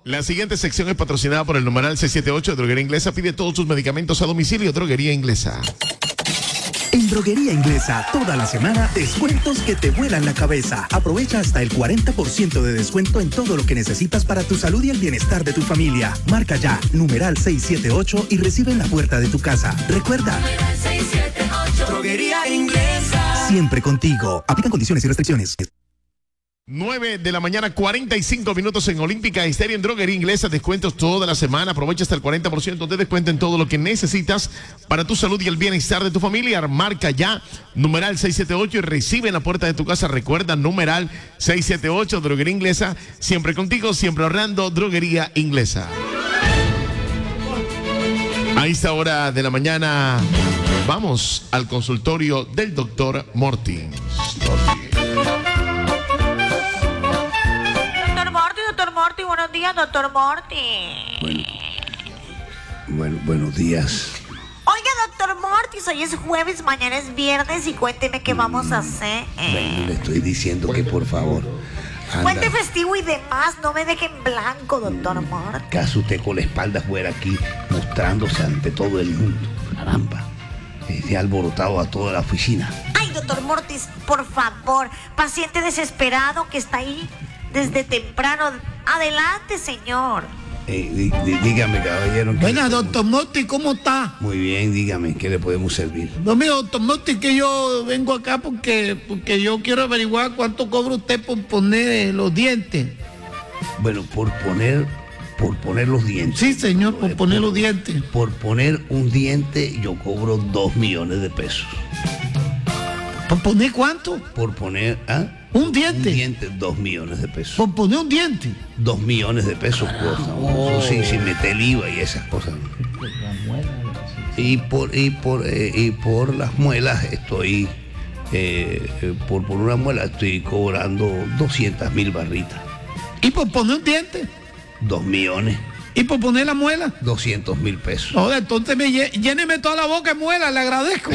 La siguiente sección es patrocinada por el numeral 678 de Droguería Inglesa. Pide todos tus medicamentos a domicilio. Droguería Inglesa. En Droguería Inglesa, toda la semana, descuentos que te vuelan la cabeza. Aprovecha hasta el 40% de descuento en todo lo que necesitas para tu salud y el bienestar de tu familia. Marca ya, numeral 678 y recibe en la puerta de tu casa. Recuerda, numeral 678, Droguería Inglesa. Siempre contigo. Aplican condiciones y restricciones. 9 de la mañana, 45 minutos en Olímpica Estéreo. En Droguería Inglesa, descuentos toda la semana. Aprovecha hasta el 40% de descuento en todo lo que necesitas para tu salud y el bienestar de tu familia. Marca ya, numeral 678 y recibe en la puerta de tu casa. Recuerda, numeral 678, Droguería Inglesa. Siempre contigo, siempre ahorrando. Droguería Inglesa. A esta hora de la mañana, vamos al consultorio del doctor Morty. Doctor Morty, buenos días, doctor Morty. Bueno, buenos días. Oiga, doctor Morty, hoy es jueves, mañana es viernes y cuénteme qué vamos a hacer. Bueno, le estoy diciendo que por favor. Puente festivo y demás, no me deje en blanco, doctor Morty. ¿Acaso usted con la espalda fuera aquí mostrándose ante todo el mundo? Caramba, se ha alborotado a toda la oficina. Ay, doctor Mortis, por favor, paciente desesperado que está ahí desde temprano. Adelante, señor. Dígame, caballero. Buenas, doctor Morty, ¿cómo está? Muy bien, dígame, ¿qué le podemos servir? No, mira, doctor Morty, que yo vengo acá porque yo quiero averiguar cuánto cobra usted por poner los dientes. Bueno, por poner los dientes. Sí, señor, por poner los dientes. Por poner un diente yo cobro 2 millones de pesos. ¿Por poner cuánto? Por poner, ¿Un diente? Un diente, 2 millones de pesos. ¿Por poner un diente? 2 millones de pesos cuesta. Eso sí, sin meter el IVA y esas cosas. Y por las muelas estoy, por una muela estoy cobrando 200.000 barritas. ¿Y por poner un diente? 2 millones. ¿Y por poner la muela? 200.000 pesos. No, entonces lléneme toda la boca de muela, le agradezco.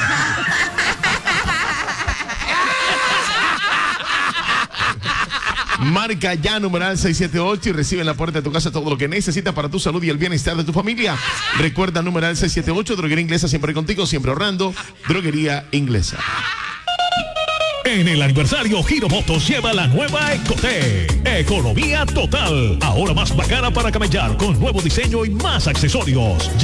Marca ya, numeral 678 y recibe en la puerta de tu casa todo lo que necesitas para tu salud y el bienestar de tu familia. Recuerda, numeral 678, Droguería Inglesa, siempre contigo, siempre ahorrando. Droguería Inglesa. En el aniversario, Giro Motos lleva la nueva Ecotec. Economía total. Ahora más bacana para camellar con nuevo diseño y más accesorios.